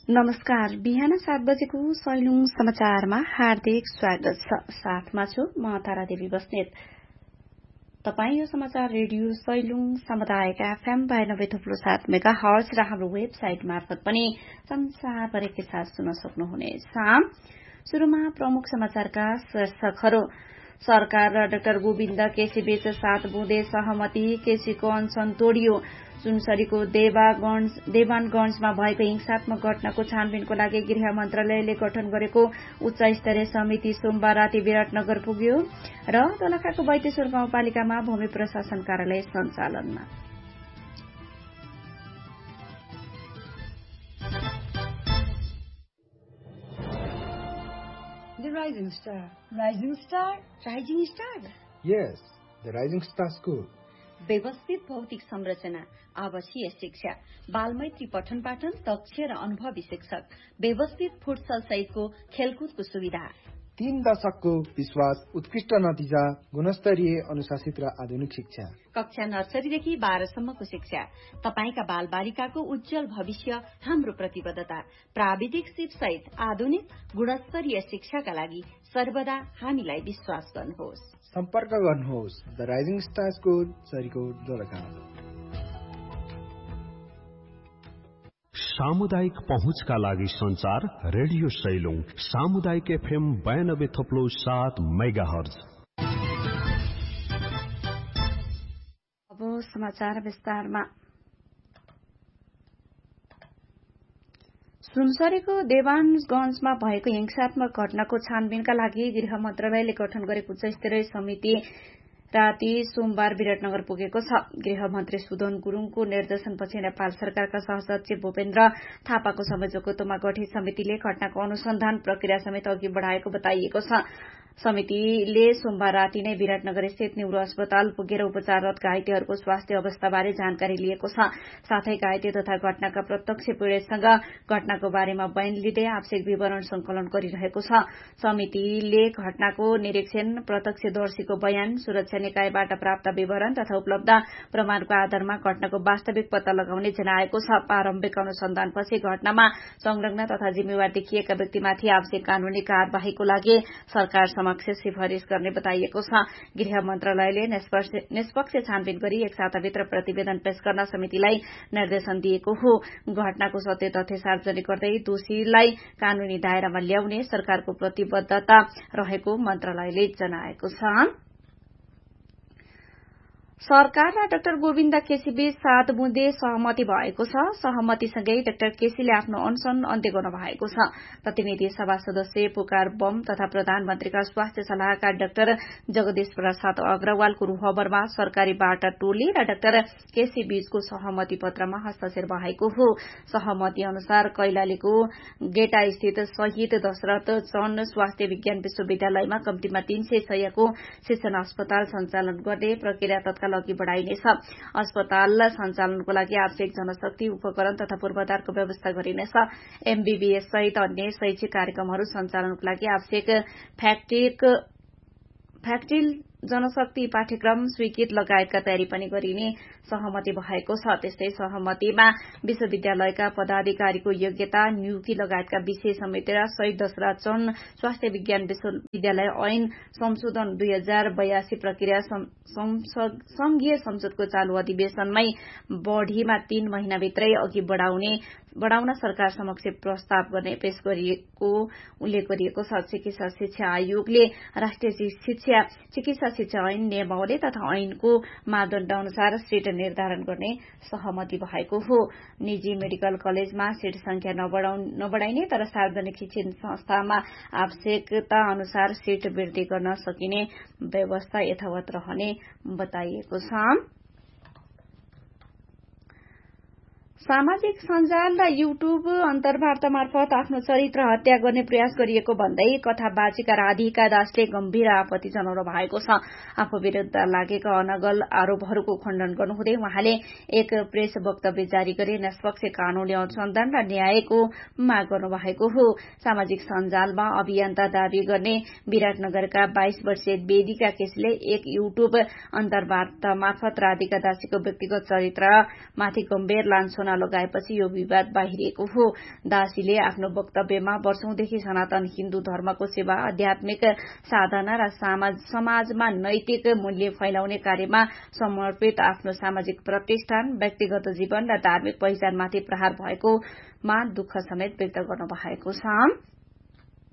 नमस्कार। बिहान 7 बजेको सैलुङ समाचारमा हार्दिक स्वागत छ। साथमा छु म तारादेवी बस्नेत। तपाई यो समाचार रेडियो सैलुङ समुदायका FM 92.7 मेगाहर्ज र हाम्रो वेबसाइट मार्फत पनि संसारभरिकै साथ सुन्न सक्नुहुनेछ। सुरुमा प्रमुख समाचारका शीर्षकहरू। सरकार र डाक्टर गोविन्द केसीबीच 7 बुँदे सहमति, केसीको अनशन तोडियो। सुनसरीको देवानगंजमा भएको हिंसात्मक घटनाको छानबिनको लागि गृह मन्त्रालयले गठन गरेको उच्च स्तरीय समिति सोमबार राति विराटनगर पुग्यो र दोलखाको बैतेश्वर गाउँपालिकामा भूमि प्रशासन कार्यालय सञ्चालनमा। The Rising Star. Rising Star? Rising Star? Yes, the Rising Star School. व्यवस्थित भौतिक संरचना, आवासीय शिक्षा, बालमैत्री पठन पाठन, दक्ष र अनुभवी शिक्षक, व्यवस्थित फुटसल सहितको खेलकुदको सुविधा। 3 दशकको विश्वास, उत्कृष्ट नतिजा, गुणस्तरीय अनुशासित र आधुनिक शिक्षा। कक्षा नर्सरीदेखि 12 सम्मको शिक्षा। तपाईका बाल बालिकाको उज्जवल भविष्य हाम्रो प्रतिबद्धता। प्राविधिक सिप सहित आधुनिक गुणस्तरीय शिक्षाका लागि सर्वदा हामीलाई विश्वास गर्नुहोस्। सम्पर्क गर्नुहोस् the rising star school, Sarikot, Dolakha. सामुदायिक पहुँचका लागि संचार रेडियो सैलुङ सामुदायिक FM 92.7 मेगाहर्ज। अब समाचार विस्तारमा। सुनसरीको देवानगंजमा भएको हिंसात्मक घटनाको छानबिनका लागि गृह मन्त्रालयले गठन गरेको उच्च स्तरीय समिति राति सोमबार विराटनगर पुगेको छ। गृह मन्त्री सुदन गुरूङको निर्देशनपछि नेपाल सरकारका सहसचिव भूपेन्द्र थापाको संयोजकत्वमा गठित समितिले घटनाको अनुसन्धान प्रक्रिया समेत अघि बढ़ाएको बताइएको छ। समितिले सोमबार राति नै विराटनगर स्थित न्यूरो अस्पताल पुगेर उपचाररत घाइतेहरूको स्वास्थ्य अवस्थाबारे जानकारी लिएको छ। साथै घाइते तथा घटनाका प्रत्यक्ष पीड़ितसँग घटनाको बारेमा बयान लिँदै आवश्यक विवरण संकलन गरिरहेको छ। समितिले घटनाको निरीक्षण, प्रत्यक्षदर्शीको बयान, सुरक्षा निकायबाट प्राप्त विवरण तथा उपलब्ध प्रमाणको आधारमा घटनाको वास्तविक पत्ता लगाउने जनाएको छ। प्रारम्भिक अनुसन्धानपछि घटनामा संलग्न तथा जिम्मेवार देखिएका व्यक्तिमाथि आवश्यक कानूनी कार्यवाहीको लागि सरकार समक्ष सिफारिश गर्ने बताइएको छ। गृह मन्त्रालयले निष्पक्ष छानबिन गरी 1 साताभित्र प्रतिवेदन पेश गर्न समितिलाई निर्देशन दिएको हो। घटनाको सत्य तथ्य सार्वजनिक गर्दै दोषीलाई कानूनी दायरामा ल्याउने सरकारको प्रतिबद्धता रहेको मन्त्रालयले जनाएको छ। सरकार र डाक्टर गोविन्द केसीबीच 7 बुँदे सहमति भएको छ। सहमतिसँगै डाक्टर केसीले आफ्नो अनशन अन्त्य गर्नु भएको छ। प्रतिनिधि सभा सदस्य पुकार बम तथा प्रधानमन्त्रीका स्वास्थ्य सल्लाहकार डाक्टर जगदीश प्रसाद अग्रवालको रुहबरमा सरकारी बाटा टोली र डाक्टर केसीबीचको सहमति पत्रमा हस्ताक्षर भएको हो। सहमति अनुसार कैलालीको गेटा स्थित शहीद दशरथ चन्द स्वास्थ्य विज्ञान विश्वविद्यालयमा कम्तीमा 300 शय्याको शिक्षण अस्पताल सञ्चालन गर्ने प्रक्रिया तत्काल अघि बढ़ाइनेछ। अस्पताल सञ्चालनको लागि आवश्यक जनशक्ति, उपकरण तथा पूर्वाधारको व्यवस्था गरिनेछ। एमबीबीएस सहित अन्य शैक्षिक कार्यक्रमहरू सञ्चालनको लागि आवश्यक फ्याक्टिल जनशक्ति पाठ्यक्रम स्वीकृत लगायतका तयारी पनि गरिने सहमति भएको छ। त्यस्तै सहमतिमा विश्वविद्यालयका पदाधिकारीको योग्यता, नियुक्ति लगायतका विषय समेटेर शहीद दशरथ चन्द स्वास्थ्य विज्ञान विश्वविद्यालय ऐन संशोधन 2082 प्रक्रिया संघीय संसदको चालू अधिवेशनमै बढ़ीमा 3 महिनाभित्रै अघि बढ़ाउन सरकार समक्ष प्रस्ताव गर्ने पेश गरिएको उल्लेख गरिएको छ। चिकित्सा शिक्षा आयोगले राष्ट्रिय चिकित्सा शिक्षा ऐन नियमावली तथा ऐनको मापदण्ड अनुसार सीट निर्धारण गर्ने सहमति भएको हो। निजी मेडिकल कलेजमा सीट संख्या नबढ़ाइने तर सार्वजनिक शिक्षण संस्थामा आवश्यकता अनुसार सीट वृद्धि गर्न सकिने व्यवस्था यथावत रहने बताइएको छ। सामाजिक सञ्जाल र युट्युब अन्तर्वार्ता मार्फत आफ्नो चरित्र हत्या गर्ने प्रयास गरिएको भन्दै कथावाचिका राधिका दासले गम्भीर आपत्ति जनाउनु भएको छ। आफू विरूद्ध लागेका अनगल आरोपहरूको खण्डन गर्नुहुँदै उहाँले एक प्रेस वक्तव्य जारी गरी निष्पक्ष कानूनी अनुसन्धान र न्यायको माग गर्नुभएको हो। सामाजिक सञ्जालमा अभियन्ता दावी गर्ने विराटनगरका 22 वर्षीय वेदिका केसीले एक युट्युब अन्तर्वार्ता मार्फत राधिका दासीको व्यक्तिगत चरित्रमाथि गम्भीर लान्छना लगाएपछि यो विवाद बाहिरिएको हो। दासीले आफ्नो वक्तव्यमा वर्षौंदेखि सनातन हिन्दू धर्मको सेवा, आध्यात्मिक साधना र समाजमा नैतिक मूल्य फैलाउने कार्यमा समर्पित आफ्नो सामाजिक प्रतिष्ठान, व्यक्तिगत जीवन र धार्मिक पहिचानमाथि प्रहार भएकोमा दुःख समेत व्यक्त गर्नु भएको छ।